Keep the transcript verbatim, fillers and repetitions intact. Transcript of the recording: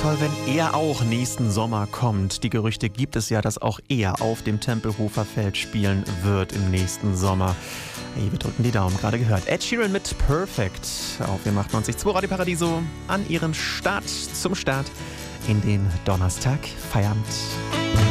toll, wenn er auch nächsten Sommer kommt. Die Gerüchte gibt es ja, dass auch er auf dem Tempelhofer Feld spielen wird im nächsten Sommer. Hey, wir drücken die Daumen, gerade gehört. Ed Sheeran mit Perfect auf dem achtundneunzig Komma zwei Radio Paradiso an ihren Start, zum Start in den Donnerstag Feierabend.